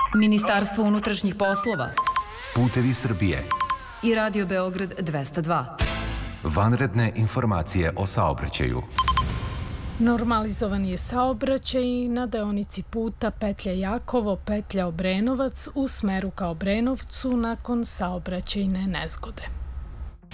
Ministarstvo unutrašnjih poslova, Putevi Srbije i Radio Beograd 202. Vanredne informacije o saobraćaju. Normalizovan je saobraćaj na deonici puta petlja Jakovo, petlja Obrenovac u smeru ka Obrenovcu nakon saobraćajne nezgode.